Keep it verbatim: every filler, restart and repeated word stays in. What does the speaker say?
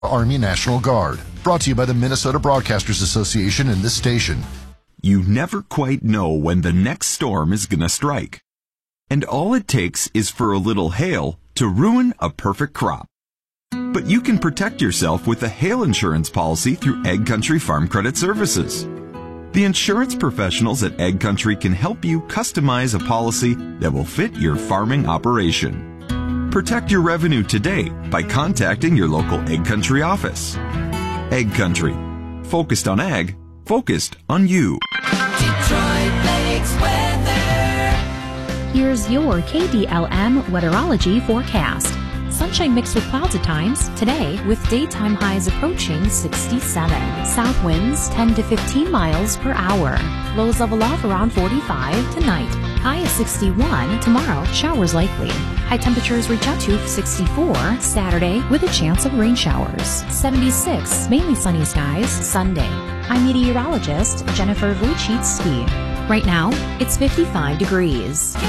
Army National Guard. Brought to you by the Minnesota Broadcasters Association and this station. You never quite know when the next storm is gonna strike. And all it takes is for a little hail to ruin a perfect crop. But you can protect yourself with a hail insurance policy through Ag Country Farm Credit Services. The insurance professionals at Ag Country can help you customize a policy that will fit your farming operation. Protect your revenue today by contacting your local Ag Country office. Ag Country. Focused on ag, focused on you. Detroit Lakes weather. Here's your K D L M weatherology forecast. Sunshine mixed with clouds at times today, with daytime highs approaching sixty-seven. South winds ten to fifteen miles per hour. Lows level off around forty-five tonight. High is sixty-one. Tomorrow, showers likely. High temperatures reach up to sixty-four Saturday with a chance of rain showers. seventy-six, mainly sunny skies Sunday. I'm meteorologist Jennifer Wojcicki. Right now, it's fifty-five degrees.